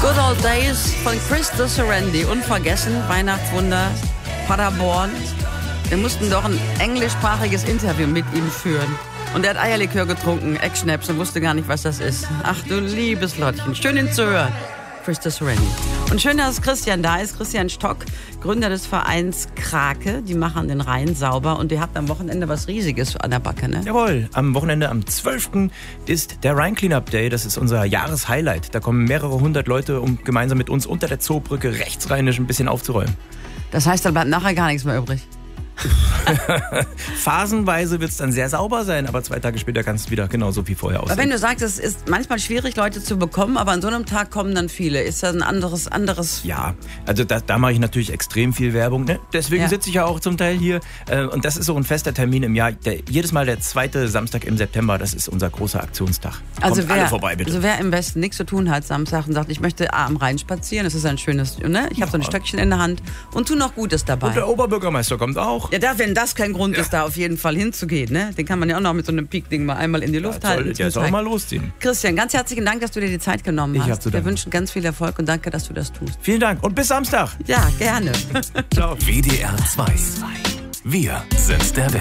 Good Old Days von Christo Serendi. Unvergessen, Weihnachtswunder, Paderborn. Wir mussten doch ein englischsprachiges Interview mit ihm führen. Und er hat Eierlikör getrunken, Eckschnaps, und wusste gar nicht, was das ist. Ach du liebes Lottchen, schön ihn zu hören. Christo Serendi. Und schön, dass Christian da ist. Christian Stock, Gründer des Vereins Krake. Die machen den Rhein sauber. Und ihr habt am Wochenende was Riesiges an der Backe, ne? Jawohl, am Wochenende, am 12. ist der Rhein Cleanup Day. Das ist unser Jahreshighlight. Da kommen mehrere hundert Leute, um gemeinsam mit uns unter der Zoobrücke rechtsrheinisch ein bisschen aufzuräumen. Das heißt, dann bleibt nachher gar nichts mehr übrig. Phasenweise wird es dann sehr sauber sein, aber 2 Tage später kann es wieder genauso wie vorher aussehen. Aber wenn du sagst, es ist manchmal schwierig, Leute zu bekommen, aber an so einem Tag kommen dann viele. Ist das ein anderes... Ja, also da mache ich natürlich extrem viel Werbung. Ne? Deswegen sitze ich ja auch zum Teil hier. Und das ist so ein fester Termin im Jahr. Jedes Mal der 2. Samstag im September, das ist unser großer Aktionstag. Also alle vorbei, bitte. Also wer im Westen nichts zu tun hat Samstag und sagt, ich möchte am Rhein spazieren, das ist ein schönes, ne? Ich habe so ein Stöckchen in der Hand und tu noch Gutes dabei. Und der Oberbürgermeister kommt auch. Ja, wenn das kein Grund ist, da auf jeden Fall hinzugehen, ne? Den kann man ja auch noch mit so einem Peak-Ding mal einmal in die Luft halten. Ja, soll auch mal losziehen. Christian, ganz herzlichen Dank, dass du dir die Zeit genommen hast. Ich hab zu danken. Wir wünschen ganz viel Erfolg und danke, dass du das tust. Vielen Dank und bis Samstag. Ja, gerne. Ciao. WDR 2. Wir sind der Welt.